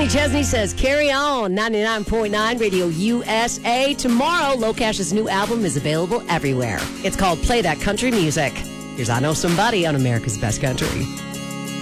Kenny Chesney says, carry on, 99.9 Radio USA. Tomorrow, LoCash's new album is available everywhere. It's called Play That Country Music. Here's I Know Somebody on America's Best Country.